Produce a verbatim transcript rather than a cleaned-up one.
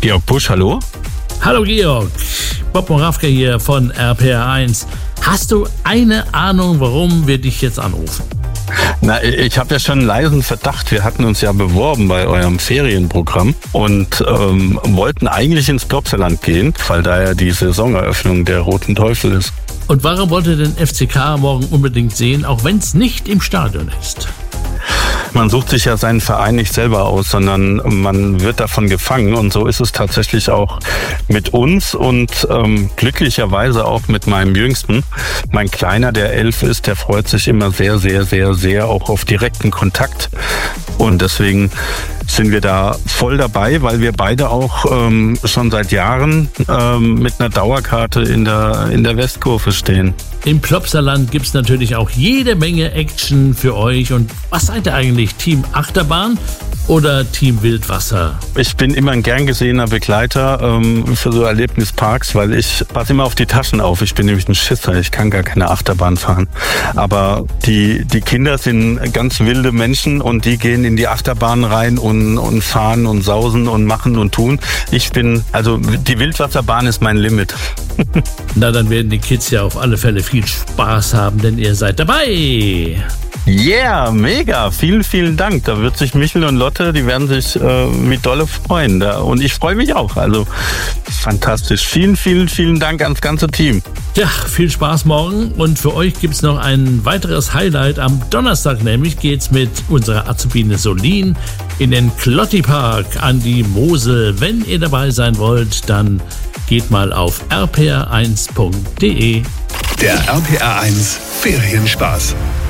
Georg Busch, hallo. Hallo Georg, Bob Morawka hier von R P R eins. Hast du eine Ahnung, warum wir dich jetzt anrufen? Na, ich habe ja schon einen leisen Verdacht. Wir hatten uns ja beworben bei eurem Ferienprogramm und ähm, wollten eigentlich ins Plopsaland gehen, weil da ja die Saisoneröffnung der Roten Teufel ist. Und warum wollt ihr den F C K morgen unbedingt sehen, auch wenn es nicht im Stadion ist? Man sucht sich ja seinen Verein nicht selber aus, sondern man wird davon gefangen. Und so ist es tatsächlich auch mit uns und ähm, glücklicherweise auch mit meinem Jüngsten. Mein Kleiner, der elf ist, der freut sich immer sehr, sehr, sehr, sehr auch auf direkten Kontakt. Und deswegen sind wir da voll dabei, weil wir beide auch ähm, schon seit Jahren ähm, mit einer Dauerkarte in der, in der Westkurve stehen. Im Plopsaland gibt es natürlich auch jede Menge Action für euch. Und was seid ihr eigentlich? Team Achterbahn oder Team Wildwasser? Ich bin immer ein gern gesehener Begleiter ähm, für so Erlebnisparks, weil ich passe immer auf die Taschen auf. Ich bin nämlich ein Schisser, ich kann gar keine Achterbahn fahren. Aber die, die Kinder sind ganz wilde Menschen und die gehen in die Achterbahn rein und, und fahren und sausen und machen und tun. Ich bin, also die Wildwasserbahn ist mein Limit. Na, dann werden die Kids ja auf alle Fälle viel Spaß haben, denn ihr seid dabei. Yeah, mega. Vielen, vielen Dank. Da wird sich Michel und Lotte, die werden sich äh, mit dolle freuen. Da, und ich freue mich auch. Also fantastisch. Vielen, vielen, vielen Dank ans ganze Team. Ja, viel Spaß morgen. Und für euch gibt es noch ein weiteres Highlight. Am Donnerstag nämlich geht's mit unserer Azubine Solin in den Klotti-Park an die Mosel. Wenn ihr dabei sein wollt, dann geht mal auf r p r eins punkt d e. Der R P R eins Ferienspaß.